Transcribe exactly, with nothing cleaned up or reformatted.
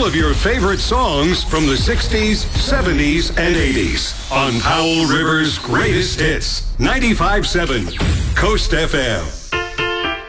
of your favorite songs from the sixties, seventies, and eighties on Powell River's Greatest Hits. ninety-five point seven Coast F M.